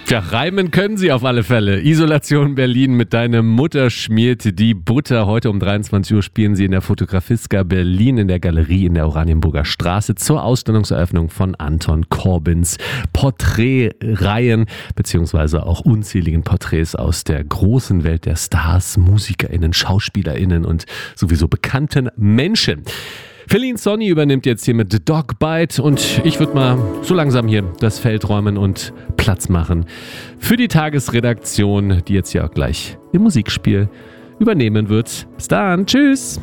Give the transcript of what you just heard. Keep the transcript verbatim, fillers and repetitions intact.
Ja, reimen können sie auf alle Fälle. Isolation Berlin mit Deine Mutter schmiert die Butter. Heute um dreiundzwanzig Uhr spielen sie in der Fotografiska Berlin in der Galerie in der Oranienburger Straße zur Ausstellungseröffnung von Anton Corbins Porträtreihen beziehungsweise auch unzähligen Porträts aus der großen Welt der Stars, MusikerInnen, SchauspielerInnen und sowieso bekannten Menschen. Feline Sonny übernimmt jetzt hier mit The Dog Bite und ich würde mal so langsam hier das Feld räumen und Platz machen für die Tagesredaktion, die jetzt ja auch gleich im Musikspiel übernehmen wird. Bis dann, tschüss!